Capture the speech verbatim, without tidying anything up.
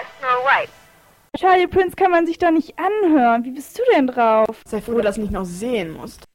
uh, Snow White. Charlie Prince kann man sich doch nicht anhören. Wie bist du denn drauf? Sei froh, dass du nicht noch sehen musst.